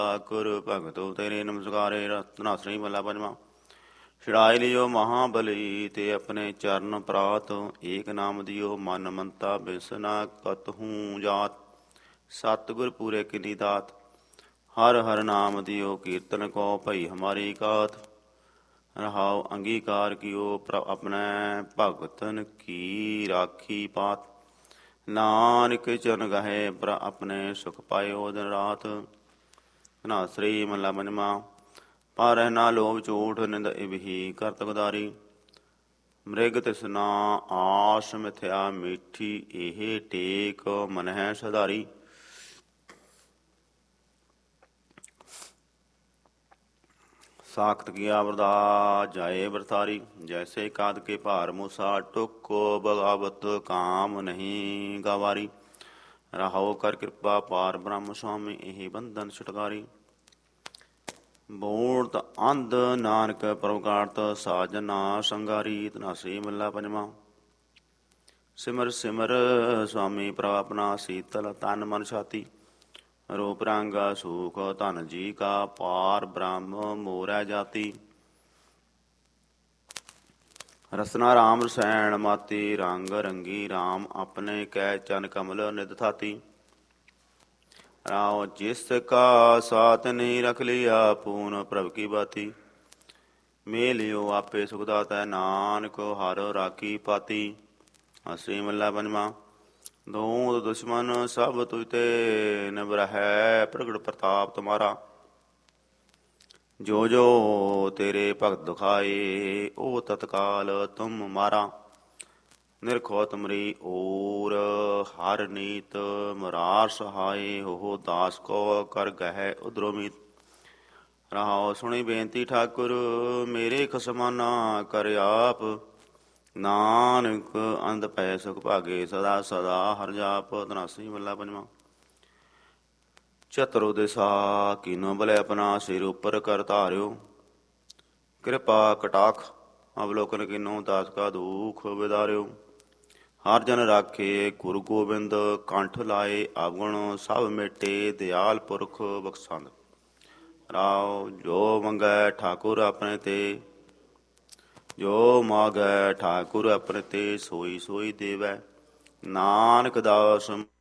ਕੁਰ ਭਗਤੋ ਤੇਰੇ ਨਮਸਕਾਰੇ। ਰਤਨਾਸਰੀ ਮਹਲਾ ਪੰਜਵਾਂ। ਛਿੜਾਇ ਲਿਓ ਮਹਾਬਲੀ ਤੇ ਆਪਣੇ ਚਰਨ ਪ੍ਰਾਤ। ਏਕ ਨਾਮ ਦਿਓ ਮਨ ਮੰਤਾ ਬਿਸਨਾ ਕਤਹੂ ਜਾਤ। ਸਤਿਗੁਰ ਪੂਰੇ ਕਿਨੀ ਦਾਤ। ਹਰ ਹਰ ਨਾਮ ਦਿਓ ਕੀਰਤਨ ਕੋ ਭਈ ਹਮਾਰੀ ਕਾਤ। ਰਹਾਉ ਅੰਗੀਕਾਰ ਕੀਓ ਆਪਣੇ ਭਗਤਨ ਕੀ ਰਾਖੀ ਪਾਤ। ਨਾਨਕ ਚਰਨ ਗਹੇ ਪਰ ਆਪਣੇ ਸੁਖ ਪਾਇਓ ਦਿਨ ਰਾਤ। ਧਨਾਸਰੀ ਮਹਲਾ ਪੰਜਵਾਂ। ਪਰ ਨਾ ਲੋਭ ਝੂਠ ਨਿੰਦ ਇਬਹੀ ਕਰਤ ਗਦਾਰੀ। ਮ੍ਰਿਗ ਤਿਸਨਾ ਆਸ ਮਿਥਿਆ ਮੀਠੀ ਇਹ ਟੇਕ ਮਨਹਿ ਸਧਾਰੀ। ਸਾਖਤ ਕੀਆ ਵਰਦਾ ਜਾਏ ਵਰਤਾਰੀ। ਜੈਸੇ ਕਾਦ ਕੇ ਭਾਰ ਮੂਸਾ ਟੁਕੋ ਬਗਾਵਤ ਕਾਮ ਨਹੀਂ ਗਵਾਰੀ। ਰਹਾਉ ਕਰ ਕਿਰਪਾ ਪਾਰ ਬ੍ਰਹਮ ਸੁਆਮੀ ਇਹ ਬੰਧਨ ਛੁਟਕਾਰੀ। ਬੂੜਤ ਅੰਧ ਨਾਨਕ ਪ੍ਰਭੁਕਾਰਤ ਸਾਜਨਾ ਸੰਗਾਰੀ। ਧਨਾਸਰੀ ਮਹਲਾ ਪੰਜਵਾਂ। ਸਿਮਰ ਸਿਮਰ ਸੁਆਮੀ ਪ੍ਰਭ ਆਪਣਾ ਸੀਤਲ ਤਨ ਮਨ ਛਾਤੀ। ਰੂਪ ਰੰਗ ਸੂਖ ਧਨ ਜੀ ਕਾ ਪਾਰ ਬ੍ਰਹਮ ਮੋਰੈ ਜਾਤੀ। ਰਸਨਾ ਰਾਮ ਰਸੈਣ ਮਾਤੀ ਰੰਗ ਰੰਗੀ ਰਾਮ ਆਪਣੇ ਕੈ ਚਨ ਕਮਲ ਨਿਧ ਥਾਤੀ। ਰਾਉ ਜਿਸ ਕਾ ਸਾਥ ਨਹੀਂ ਰਖ ਲਿਆ ਪੂਨ ਪ੍ਰਭ ਕੀ ਬਾਤੀ। ਮੇਲਿਓ ਆਪੇ ਸੁਖ ਦਾਤੈ ਨਾਨਕ ਹਰ ਰਾਖੀ ਪਾਤੀ। ਅਸਰੀ ਮਹਲਾ ਪੰਜਵਾਂ। ਦੂਤ ਦੁਸ਼ਮਨ ਸਭ ਤੁਝ ਤੇ ਨਿਬਰਹਿ ਪ੍ਰਗਟ ਪ੍ਰਤਾਪ ਤੁਮਾਰਾ। ਜੋ ਜੋ ਤੇਰੇ ਭਗਤ ਦੁਖਾਏ ਉਹ ਤਤਕਾਲ ਤੁਮ ਮਾਰਾ। ਨਿਰਖੋ ਤੁਮਰੀ ਓਰ ਹਰ ਨੀਤ ਮੁਰਾਰ ਸਹਾਏ। ਹੋ ਦਾਸ ਕੋ ਕਰ ਗਹਿ ਉਧਰੋ ਮੀਤ। ਰਹਾਉ ਸੁਣੀ ਬੇਨਤੀ ਠਾਕੁਰ ਮੇਰੇ ਖਸਮਾਨਾ ਕਰ ਆਪ। ਨਾਨਕ ਅੰਧ ਪੈ ਸੁਖ ਭਾਗੇ ਸਦਾ ਸਦਾ ਹਰ ਜਾਪ। ਧਨਾਸਰੀ ਮਹਲਾ ਪੰਜਵਾਂ। ਚਤੁਰ ਦਿਸਾ ਕੀਨੋ ਬਲੇ ਆਪਣਾ ਸਿਰ ਉੱਪਰ ਕਰ ਧਾਰਿਓ। ਕਿਰਪਾ ਕਟਾਖ ਅਵਲੋਕਨ ਕੀਨੋ ਦਾਸ ਕਾ ਦੁਖ ਵਿਦਾਰਿਓ। ਹਰ ਜਨ ਰਾਖੇ ਗੁਰੂ ਗੋਬਿੰਦ ਕੰਠ ਲਾਏ ਆਵਗੁਣ ਸਭ ਮੇਟੇ ਦਿਆਲ ਪੁਰਖ ਬਖਸ਼ੰਦ। ਰਾਉ ਜੋ ਮੰਗੈ ਠਾਕੁਰ ਆਪਣੇ ਤੇ ਜੋ ਮਾਗੈ ਠਾਕੁਰ ਆਪਣੇ ਤੇ ਸੋਈ ਸੋਈ ਦੇਵੈ। ਨਾਨਕ ਦਾਸ